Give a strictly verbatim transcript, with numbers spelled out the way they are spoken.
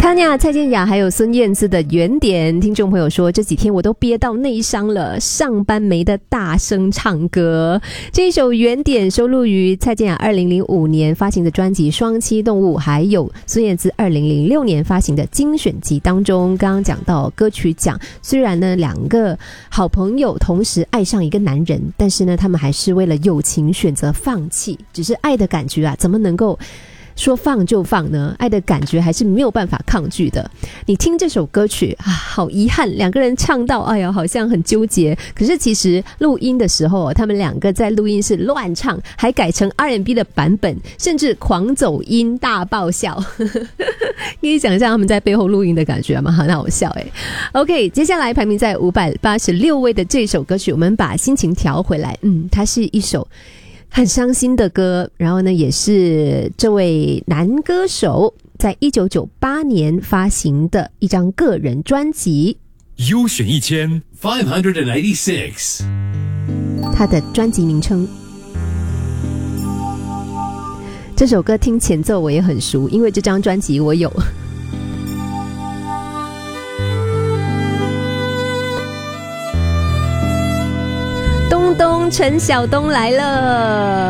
Tanya、蔡健雅还有孙燕姿的原点，听众朋友说这几天我都憋到内伤了，上班没得大声唱歌。这一首原点收录于蔡健雅二零零五年发行的专辑《双栖动物》，还有孙燕姿二零零六年发行的精选集当中。刚刚讲到歌曲奖，虽然呢两个好朋友同时爱上一个男人，但是呢他们还是为了友情选择放弃，只是爱的感觉啊，怎么能够说放就放呢？爱的感觉还是没有办法抗拒的。你听这首歌曲啊，好遗憾，两个人唱到哎呀好像很纠结，可是其实录音的时候他们两个在录音室乱唱，还改成 R and B 的版本，甚至狂走音大爆笑可以想象他们在背后录音的感觉吗？很好笑诶。 OK， 接下来排名在五百八十六位的这首歌曲，我们把心情调回来。嗯，它是一首很伤心的歌，然后呢也是这位男歌手在一九九八年发行的一张个人专辑， 优选一千 five eighty-six， 他的专辑名称。这首歌听前奏我也很熟，因为这张专辑我有。东东陈晓东来了。